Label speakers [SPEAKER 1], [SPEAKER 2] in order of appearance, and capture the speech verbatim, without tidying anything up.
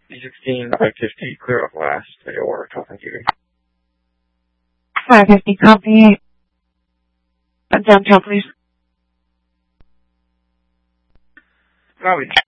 [SPEAKER 1] D sixteen, five fifty, clear off last. Radio work, thank you.
[SPEAKER 2] five fifty, copy. Downtown, please.
[SPEAKER 1] Copy.